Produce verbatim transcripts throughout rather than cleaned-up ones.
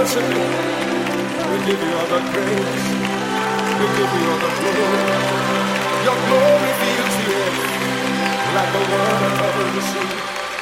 worship you. We give you all the praise. We give you all the glory. Your glory fills the earth like the water of the sea.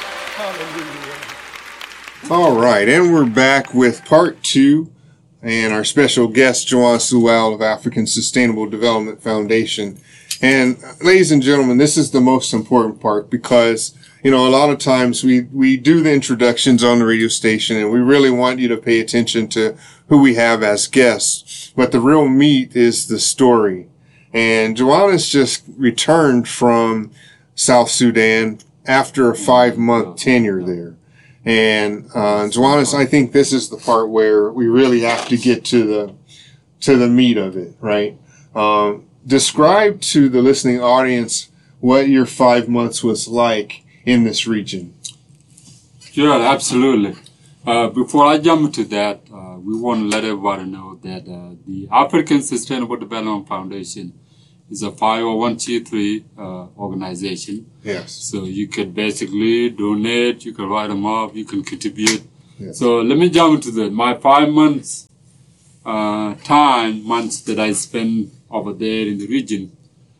Hallelujah. All right, and we're back with part two and our special guest, Joanne Sewell of African Sustainable Development Foundation. And ladies and gentlemen, this is the most important part because, you know, a lot of times we, we do the introductions on the radio station and we really want you to pay attention to who we have as guests. But the real meat is the story. And Joanne has just returned from South Sudan after a five-month tenure there. And, uh, Joanne, I think this is the part where we really have to get to the, to the meat of it, right? Um, describe to the listening audience what your five months was like in this region. Sure, absolutely. Uh, before I jump into that, uh, we want to let everybody know that uh, the African Sustainable Development Foundation is a five oh one c three uh, organization. Yes. So you could basically donate, you can write them up, you can contribute. Yes. So let me jump into that. My five months uh, time, months that I spent over there in the region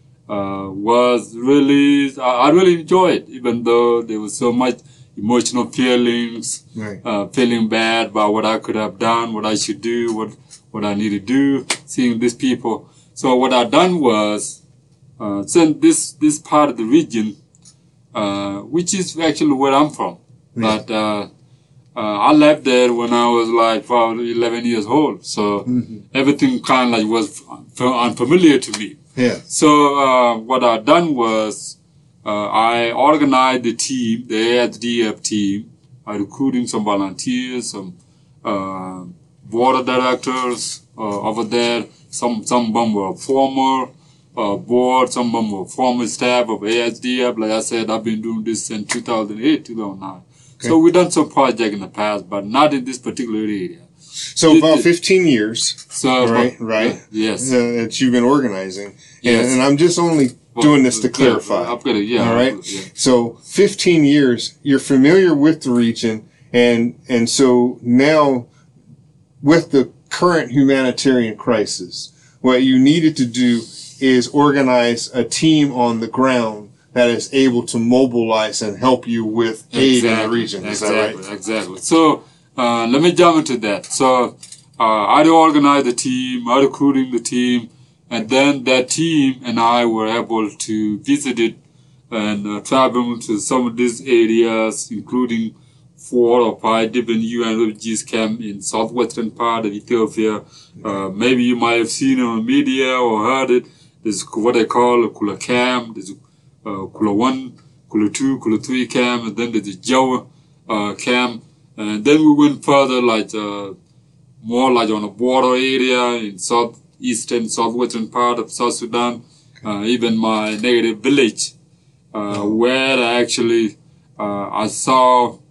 uh, was really, I, I really enjoyed it, even though there was so much emotional feelings, right. uh, feeling bad about what I could have done, what I should do, what, what I need to do, seeing these people. So what I done was, uh, since this, this part of the region, uh, which is actually where I'm from, yeah. but, uh, uh, I left there when I was like probably eleven years old. So mm-hmm. everything kind of like was unfamiliar to me. Yeah. So, uh, what I done was, uh, I organized the team, the A S D F team. I recruited some volunteers, some, uh, board directors, uh, over there. Some, some of them were former, uh, board, some of them were former staff of A S D F. Like I said, I've been doing this since two thousand eight, two thousand nine. Okay. So we've done some projects in the past, but not in this particular area. So it, about fifteen years, so right? About, right? Uh, yes. Uh, that you've been organizing. Yes. And, and I'm just only well, doing this to clarify. I've got it, yeah. All right? Yeah. So fifteen years, you're familiar with the region, and and so now with the current humanitarian crisis, what you needed to do is organize a team on the ground that is able to mobilize and help you with aid exactly, in the region. Is exactly, that right? Exactly. So, uh, let me jump into that. So, uh, I organized the team, I recruiting the team, and then that team and I were able to visit it and uh, travel to some of these areas, including four or five different U N refugees camp in southwestern part of Ethiopia. Uh, maybe you might have seen it on media or heard it. There's what they call a Kula camp. There's Uh, Kula one, Kula two, Kula three camp, and then there's the Jawa uh, camp. And then we went further, like uh, more like on a border area in southeastern, southwestern part of South Sudan. Uh, even my native village, uh, where I actually uh, I saw,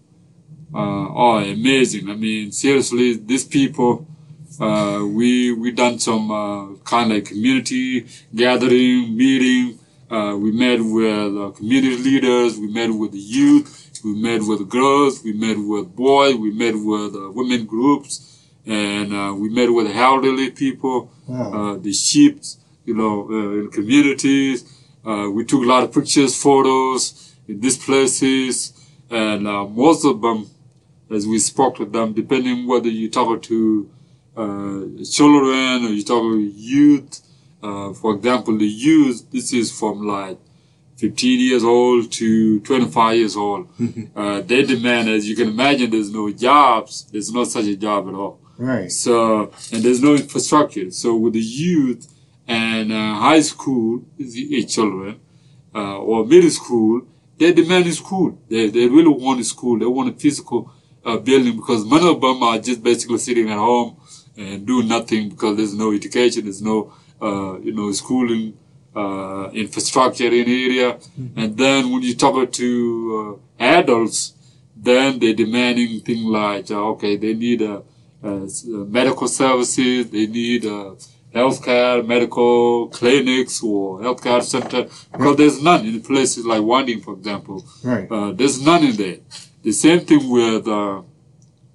uh, oh, amazing! I mean, seriously, these people. Uh, we we done some uh, kind of like community gathering, meeting. Uh, we met with uh, community leaders, we met with the youth, we met with girls, we met with boys, we met with uh, women groups, and uh, we met with elderly people, wow. uh, the sheep, you know, uh, in communities. Uh, we took a lot of pictures, photos in these places, and uh, most of them, as we spoke to them, depending whether you talk to uh, children or you talk to youth. Uh, for example, the youth, this is from like fifteen years old to twenty-five years old. uh, they demand, as you can imagine, there's no jobs. There's no such a job at all. Right. So, and there's no infrastructure. So with the youth and uh, high school children, uh, or middle school, they demand a school. They, they really want a school. They want a physical uh, building because many of them are just basically sitting at home and doing nothing because there's no education, there's no Uh, you know, schooling, uh, infrastructure in the area. Mm-hmm. And then when you talk to uh, adults, then they're demanding things like, uh, okay, they need uh, uh, medical services, they need uh, healthcare, medical clinics or healthcare center, because there's none in places like Wanding, for example. Right. Uh, there's none in there. The same thing with uh,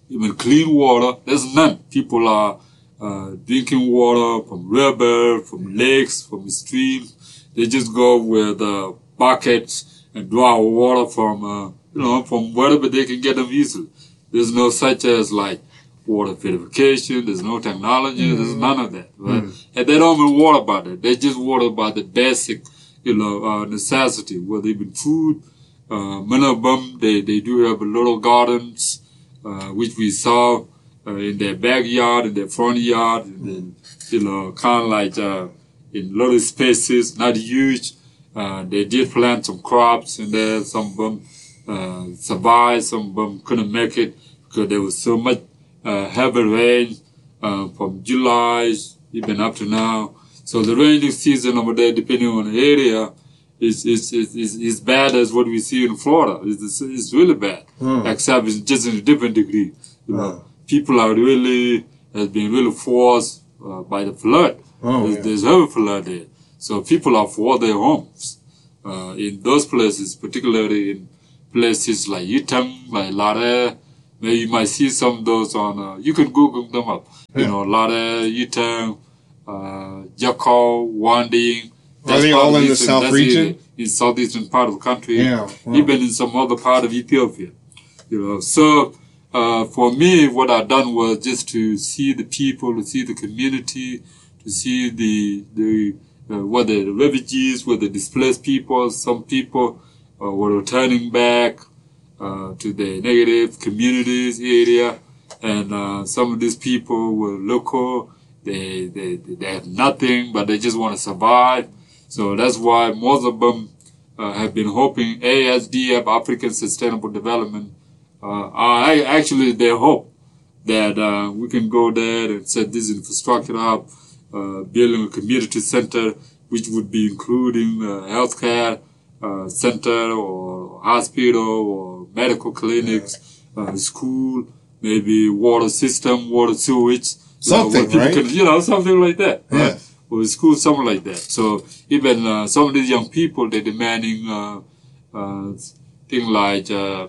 even clean water, there's none. People are uh, drinking water from river, from lakes, from streams. They just go with uh, buckets and draw water from, uh, you know, from wherever they can get them easily. There's no such as like water purification. There's no technology. Mm-hmm. There's none of that. Right? Mm-hmm. And they don't even worry about it. They just worry about the basic, you know, uh, necessity, whether even food. Uh, many of them, they, they do have little gardens, uh, which we saw uh, in their backyard, in their front yard, and then, you know, kind of like uh, in little spaces, not huge. Uh, they did plant some crops in there. Some of them uh, survived. Some of them couldn't make it because there was so much uh, heavy rain uh, from July even up to now. So the rainy season over there, depending on the area, is is is is, is bad as what we see in Florida. It's, it's really bad, mm. except it's just in a different degree. You know, oh. People are really has been really forced uh, by the flood. Oh, there's, yeah. there's heavy flood there, so people are for their homes uh, in those places, particularly in places like Yitang, like Lare. Maybe you might see some of those on. Uh, you can Google them up. Yeah. You know, Lare, Yitang, uh, Jakau, Wanding. Are they all in the south region? In southeastern part of the country, yeah, wow. Even in some other part of Ethiopia, you know. So uh, for me, what I done was just to see the people, to see the community, to see the the uh, whether the refugees, whether displaced people. Some people uh, were returning back uh, to their native communities area, and uh, some of these people were local. They they they have nothing, but they just want to survive. So that's why most of them uh, have been hoping A S D F, African Sustainable Development, uh, are actually their hope that uh, we can go there and set this infrastructure up, uh, building a community center, which would be including uh, healthcare uh, center or hospital or medical clinics, uh, school, maybe water system, water sewage. Something, you know, right? Can, you know, something like that, yeah. Right? Or school, something like that. So even uh, some of these young people, they're demanding uh, uh, things like uh,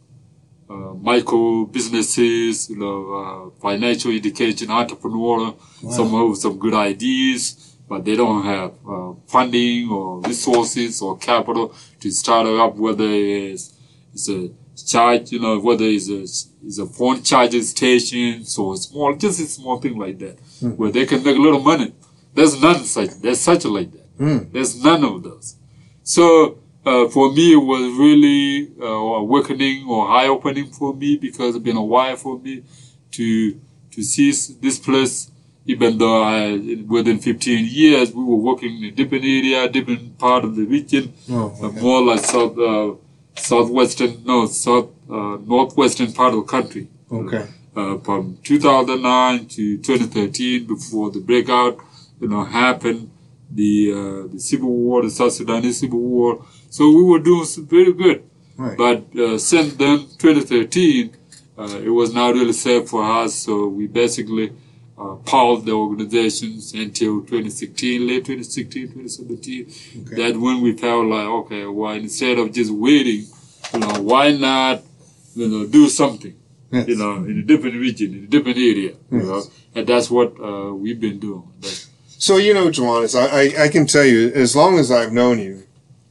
uh, micro businesses, you know, uh, financial education, entrepreneur. Wow. Some have some good ideas, but they don't have uh, funding or resources or capital to start it up. Whether it's, it's a charge, you know, whether it's a it's a phone charging station, so small, just a small thing like that, mm. where they can make a little money. There's none such, there's such like that. Mm. There's none of those. So, uh, for me, it was really, uh, awakening or eye-opening for me because it's been a while for me to, to see this place, even though I, within fifteen years, we were working in a different area, different part of the region, oh, okay. uh, more like south, uh, southwestern, no, south, uh, northwestern part of the country. Okay. Uh, from two thousand nine to twenty thirteen, before the breakout, you know, happened, the uh, the civil war, the South Sudanese civil war. So we were doing very good. Right. But uh, since then, twenty thirteen, uh, it was not really safe for us. So we basically uh, paused the organizations until twenty sixteen, late twenty sixteen, twenty seventeen. Okay. That when we felt like, okay, well, instead of just waiting, you know, why not, you know, do something? Yes. You know, in a different region, in a different area. Yes. You know, and that's what uh, we've been doing. That's, So, you know, Johannes, I, I, I can tell you, as long as I've known you,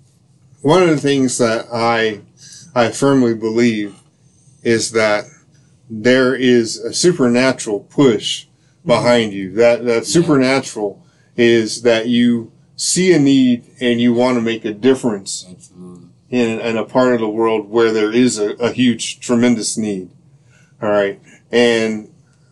one of the things that I I firmly believe is that there is a supernatural push behind you. That that yeah. supernatural is that you see a need and you want to make a difference in, in a part of the world where there is a, a huge, tremendous need. All right. And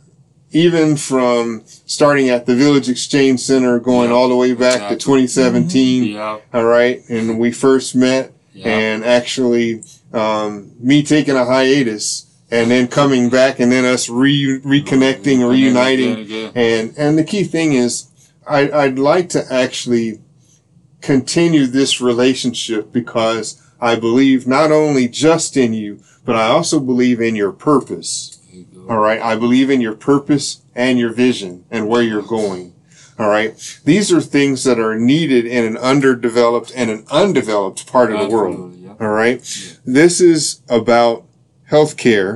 even from starting at the Village Exchange Center, going yeah, all the way back exactly. to twenty seventeen. Mm-hmm. Yeah. All right. And we first met yeah. and actually, um, me taking a hiatus and then coming back and then us re- reconnecting, yeah, reuniting. Yeah, yeah. And, and the key thing is I, I'd like to actually continue this relationship because I believe not only just in you, but I also believe in your purpose. All right. I believe in your purpose and your vision and where you're going. All right. These are things that are needed in an underdeveloped and an undeveloped part of the world. Yeah. All right. Yeah. This is about healthcare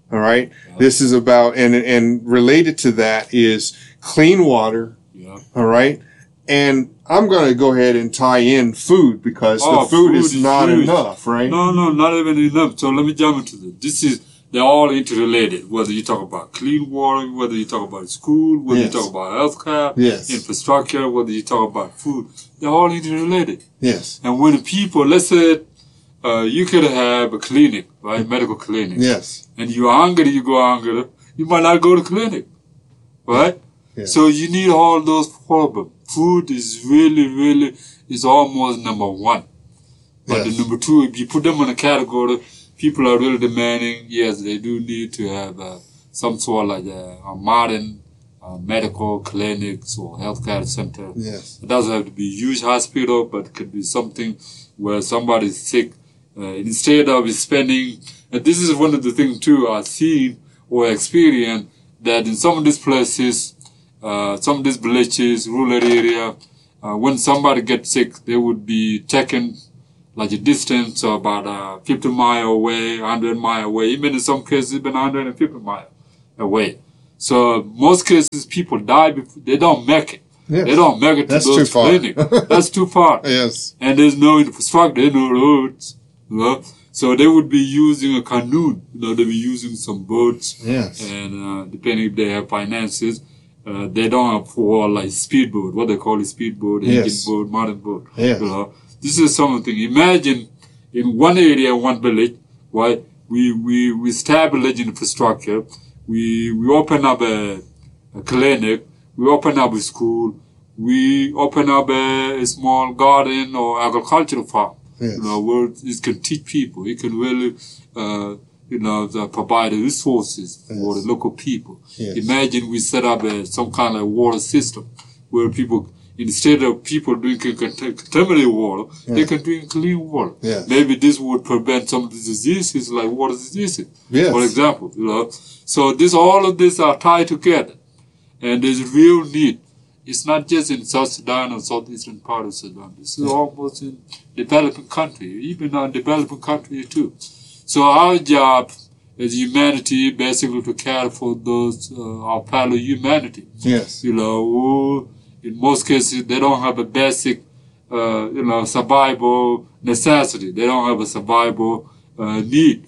All right. This is about, and, and related to that is clean water. Yeah. All right. And I'm going to go ahead and tie in food because Oh, the food, food is, is not huge. enough, right? No, no, not even enough. So let me jump into this. This is, they're all interrelated. Whether you talk about clean water, whether you talk about school, whether Yes. you talk about healthcare, Yes. infrastructure, whether you talk about food, they're all interrelated. Yes. And when people, let's say, uh, you could have a clinic, right? Medical clinic. Yes. And you're hungry, you go hungry, you might not go to clinic, right? Yes. So you need all those problems. Food is really, really, is almost number one. But Yes. the number two, if you put them in a category, people are really demanding, yes, they do need to have uh, some sort of like a, a modern uh, medical clinics or healthcare center. Yes. It doesn't have to be a huge hospital, but it could be something where somebody's sick. Uh, instead of spending, and this is one of the things too I've seen or experienced, that in some of these places, uh, some of these villages, rural area, uh, when somebody gets sick, they would be taken like a distance of about uh, fifty miles away, one hundred miles away, even in some cases, even one hundred fifty miles away. So most cases, people die before, they don't make it. Yes. They don't make it to That's those too far. clinics. That's too far. Yes. And there's no infrastructure, there's no roads. You know? So they would be using a canoe. You know, they'd be using some boats. Yes. And uh, depending if they have finances, uh, they don't have for like speedboat, what they call a speedboat, engine Yes. boat, modern boat. Yes. You know? This is something. Imagine in one area, one village, right? We we we establish infrastructure. We we open up a, a clinic. We open up a school. We open up a, a small garden or agricultural farm. Yes. You know, where it can teach people. It can really, uh, you know, the, provide the resources Yes. for the local people. Yes. Imagine we set up a, some kind of water system where people, instead of people drinking cont- contaminated water, they can drink clean water. Yes. Maybe this would prevent some of the diseases like water diseases, Yes. for example. You know, so this all of this are tied together, and there's real need. It's not just in South Sudan or southeastern part of Sudan. This is almost in developing country, even in developing country too. So our job as humanity, basically to care for those uh, our fellow humanity. Yes. You know, who in most cases they don't have a basic, uh, you know, survival necessity. They don't have a survival uh, need.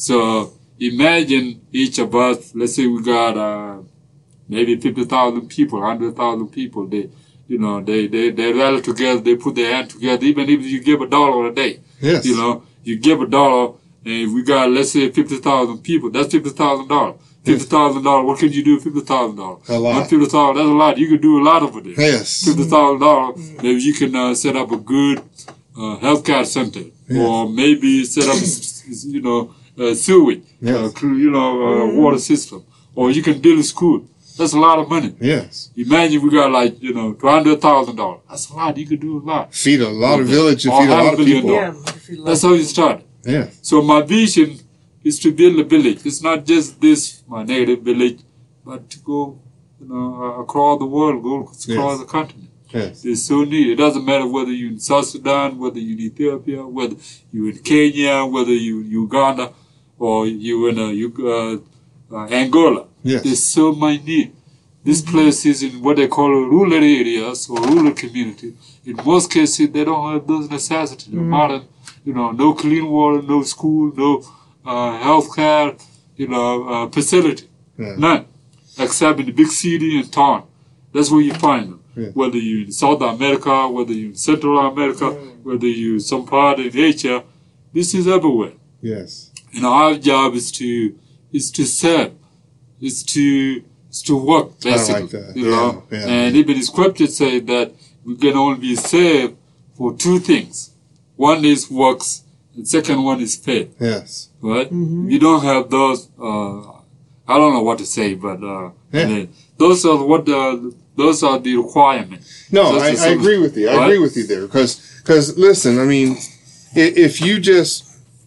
So imagine each of us. Let's say we got uh, maybe fifty thousand people, one hundred thousand people. They, you know, they they they rally together. They put their hand together. Even if you give a dollar a day, Yes. you know, you give a dollar. And if we got, let's say, fifty thousand people, that's fifty thousand dollars. fifty thousand dollars, what can you do with fifty thousand dollars? A lot. fifty thousand dollars, that's a lot. You can do a lot over there. Yes. fifty thousand dollars, maybe you can uh, set up a good uh, healthcare center. Yes. Or maybe set up, s- s- you know, uh, sewage, Yes. uh, cl- you know, uh, water system. Or you can build a school. That's a lot of money. Yes. Imagine we got like, you know, two hundred thousand dollars. That's a lot. You could do a lot. Feed a lot of village and Or feed a half lot of billion people. dollars. Yeah, if you That's like- how you start. Yeah. So my vision is to build a village. It's not just this, my native village, but to go, you know, uh, across the world, go across Yes. the continent. Yes. It's so neat. It doesn't matter whether you're in South Sudan, whether you're in Ethiopia, whether you're in Kenya, whether you're in Uganda, or you're in uh, you- uh, uh, Angola. Yes. There's so much need. These places in what they call rural areas or rural community, in most cases, they don't have those necessities. The modern, you know, no clean water, no school, no uh, health care, you know, uh, facility. Yeah. None. Except in the big city and town. That's where you find them. Yeah. Whether you're in South America, whether you're in Central America, whether you're some part in Asia, this is everywhere. Yes. And our job is to is to serve, is to is to work basically. like that. You Yeah, know, yeah. and even the scripture say that we can only be saved for two things. One is works, and second one is faith. Yes. Right? If you don't have those, uh, I don't know what to say, but uh, Yeah. I mean, those are what the those are the requirements. No, That's I, the I same- agree with you. I right? agree with you there. Because, listen, I mean, i- if you just,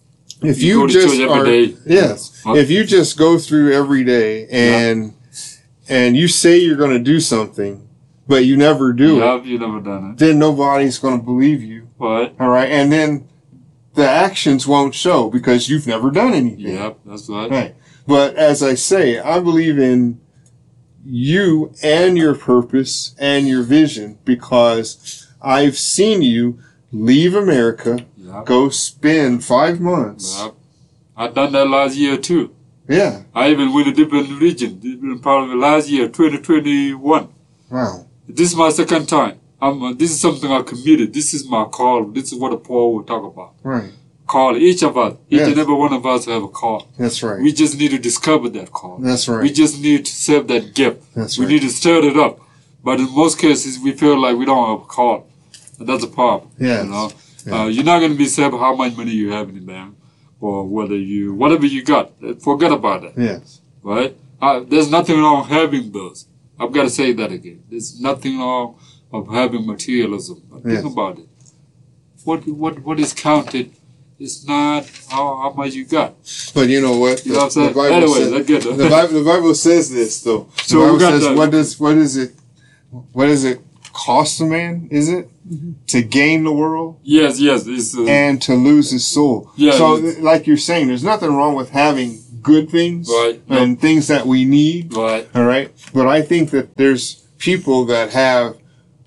if You you, go to just church every are, day. yes, Huh? if you just go through every day and and you say you're going to do something, but you never do it, Yeah, you never done then nobody's going to believe you. it, right? All right, and then the actions won't show because you've never done anything. Yep, that's right. Right. But as I say, I believe in you and your purpose and your vision because I've seen you leave America, Yep. go spend five months. Yep. I done that last year too. Yeah. I even went a different region, different part of it last year, twenty twenty-one. Wow. This is my second time. I'm, uh, this is something I committed. This is my call. This is what Paul will talk about. Right. Call. Each of us, each Yes. and every one of us have a call. That's right. We just need to discover that call. That's right. We just need to serve that gift. That's we right. need to stir it up. But in most cases, we feel like we don't have a call. And that's a problem. Yes. You know? Yeah. Uh, you're not going to be saved how much money you have in the bank or whether you, whatever you got. Forget about that. Yes. Right? Uh, there's nothing wrong having those. I've got to say that again. There's nothing wrong of having materialism. But Yes. think about it. What what what is counted is not how, how much you got. But you know what? You know what I'm saying? The Bible, Anyway, says, let's get the, Bible, the Bible says this though. The So we Bible got says, the- what does what is it? What does it cost a man? Is it to gain the world Yes, yes. It's, uh, and to lose his soul? Yeah, So, it's- like you're saying, there's nothing wrong with having good things Right. and things that we need. right. All right. But I think that there's people that have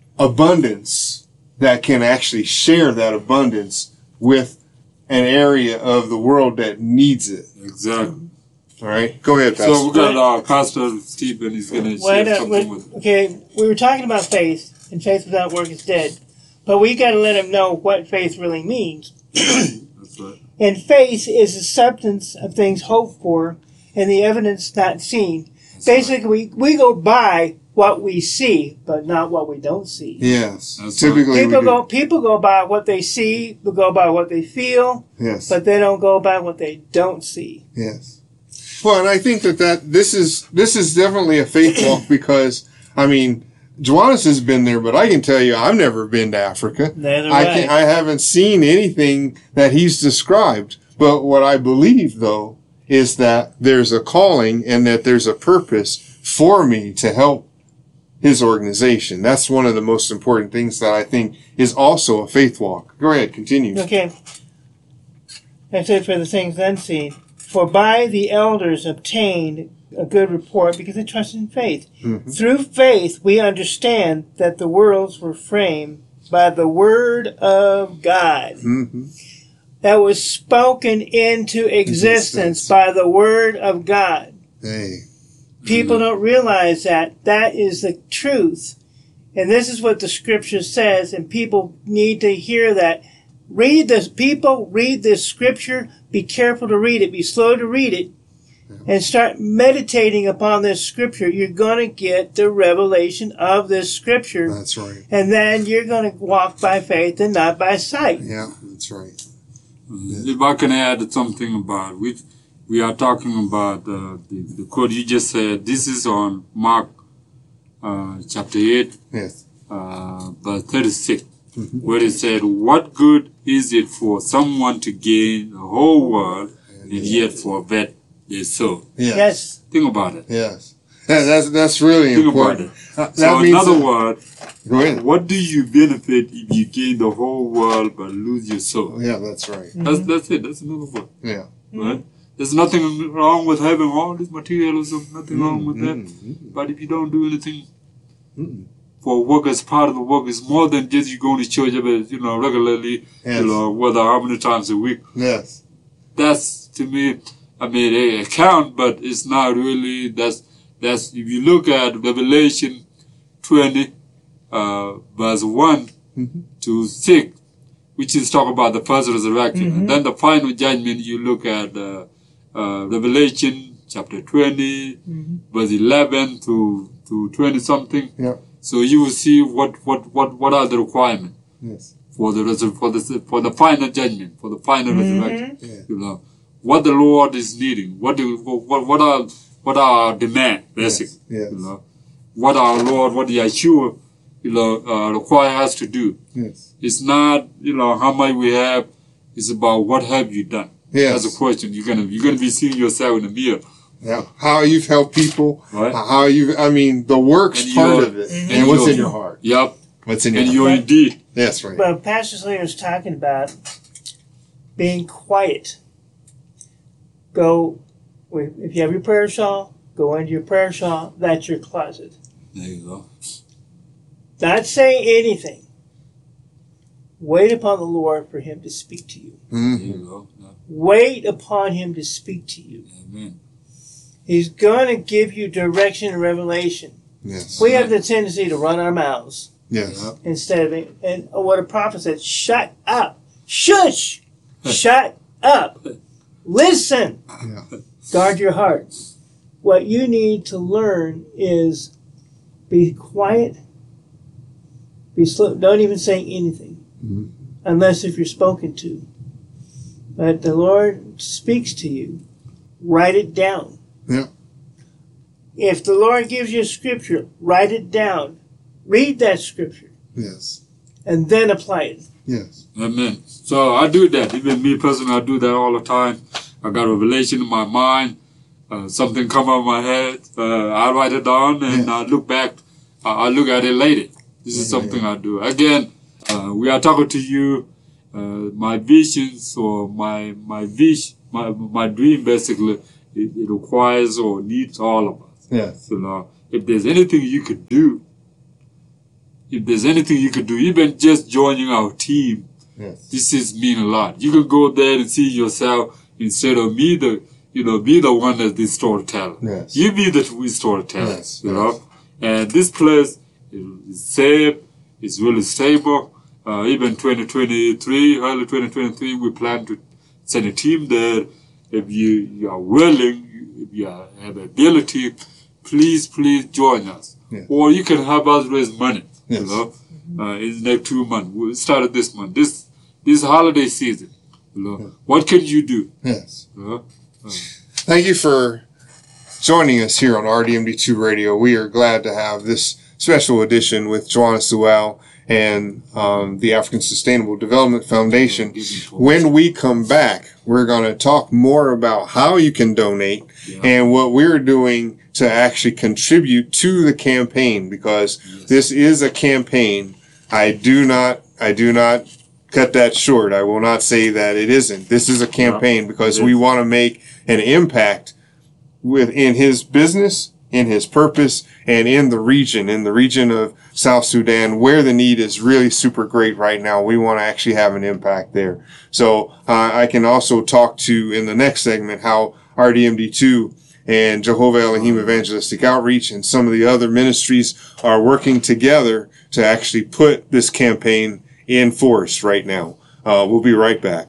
abundance that can actually share that abundance with an area of the world that needs it. Exactly. All right. Go ahead, Pastor. So we got uh, Pastor Stephen. He's going to Why share not? something we- with. Okay, we were talking about faith, and faith without work is dead. But we got to let him know what faith really means. That's right. And faith is the substance of things hoped for and the evidence not seen. That's Basically, we, we go by what we see, but not what we don't see. Yes. That's Typically, we People do. go people go by what they see, they go by what they feel, Yes. but they don't go by what they don't see. Yes. Well, and I think that, that this is this is definitely a faith walk because I mean, Joannis has been there, but I can tell you, I've never been to Africa. Neither I have can I. I haven't seen anything that he's described. But what I believe, though, is that there's a calling and that there's a purpose for me to help his organization. That's one of the most important things that I think is also a faith walk. Go ahead, continue. Okay. I said for the things unseen. For by the elders obtained a good report because they trusted in faith. Mhm. Through faith we understand that the worlds were framed by the word of God Mm-hmm. that was spoken into existence Existence. by the word of God. Hey. People don't realize that. That is the truth. And this is what the scripture says, and people need to hear that. Read this, people, read this scripture. Be careful to read it. Be slow to read it. And start meditating upon this scripture. You're going to get the revelation of this scripture. That's right. And then you're going to walk by faith and not by sight. Yeah, that's right. If I can add something about which we are talking about uh, the, the quote you just said. This is on Mark uh, chapter eight, Yes. uh, verse thirty-six, Mhm. where it said, "What good is it for someone to gain the whole world and yet forfeit their soul?" Yes. Yes. Think about it. Yes. That, that's that's really Think important. about Uh, So that in means other that- words, go ahead. what do you benefit if you gain the whole world but lose your soul? Yeah, that's right. That's that's it. That's another word. Yeah. Right? There's nothing wrong with having all this materialism, nothing wrong with that. Mhm. But if you don't do anything Mm-mm. for work as part of the work, it's more than just you going to church every, you know, regularly, Yes. you know, whether how many times a week. Yes. That's, to me, I mean, they count, but it's not really, that's, that's, if you look at Revelation twenty, uh, verse one Mhm. to six, which is talk about the first resurrection. Mhm. And then the final judgment, you look at uh, uh, Revelation chapter twenty, Mhm. verse eleven to, to twenty something. Yeah. So you will see what, what, what, what are the requirements Yes. for the resur- for the for the final judgment, for the final Mhm. resurrection. Yeah. You know what the Lord is needing. What do what what are what are our demand basically. Yes. You know what our Lord, what the Yeshua, you know, uh, require us to do. Yes. It's not, you know, how much we have. It's about what have you done. Yes. That's a question. You're gonna you're gonna be seeing yourself in the mirror, Yeah. How you've helped people. right? How you. I mean, the work's And part your- of it. Mhm. And what's your- in your heart? Yep. What's in your And heart? your indeed. That's right. But Pastor Slater is talking about being quiet. Go If you have your prayer shawl, go into your prayer shawl. That's your closet. There you go. Not saying anything. Wait upon the Lord for him to speak to you. Mm-hmm. There you go. Yeah. Wait upon him to speak to you. Amen. He's going to give you direction and revelation. Yes. We have the tendency to run our mouths Yes. Yep. instead of, and what a prophet said, shut up. Shush. Shut up. Listen. Yeah. Guard your heart. What you need to learn is be quiet. Be slow. Don't even say anything. Mm-hmm. Unless if you're spoken to. But the Lord speaks to you. Write it down. Yeah. If the Lord gives you a scripture, write it down. Read that scripture. Yes. And then apply it. Yes. Amen. So I do that. Even me personally, I do that all the time. I got a revelation in my mind. Uh, something come out of my head. Uh, I write it down and Yeah. I look back. Uh, I look at it later. This is Yeah. something I do. Again, uh, we are talking to you. Uh, my visions or my my vision, my my dream basically, it, it requires or needs all of us. Yes. You know, if there's anything you could do, if there's anything you could do, even just joining our team, Yes. this is mean a lot. You can go there and see yourself instead of me, the you know, be the one that's the storyteller. Yes. You be the true storyteller. Yes, You yes. know, and this place is safe. It's really stable. Uh, even twenty twenty-three, early twenty twenty-three, we plan to send a team there. If you, you are willing, if you are, have ability, please, please join us. Yes. Or you can help us raise money. Yes. You know, uh, in the next two months. We started this month. This this holiday season. You know, Yeah. what can you do? Yes. You know? Uh, Thank you for joining us here on R D M D two Radio. We are glad to have this special edition with Joanna Sewell and um, the African Sustainable Development Foundation. When we come back, we're going to talk more about how you can donate Yeah. and what we're doing to actually contribute to the campaign, because Yes. this is a campaign. I do not, I do not cut that short. I will not say that it isn't. This is a campaign because it we is. want to make an impact within his business, in his purpose, and in the region, in the region of South Sudan, where the need is really super great right now. We want to actually have an impact there. So uh, I can also talk to, in the next segment, how R D M D two and Jehovah Elohim Evangelistic Outreach and some of the other ministries are working together to actually put this campaign in force right now. Uh, we'll be right back.